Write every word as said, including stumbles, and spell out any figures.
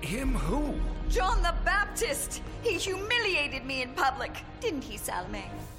Him who? John the Baptist! He humiliated me in public, didn't he, Salome?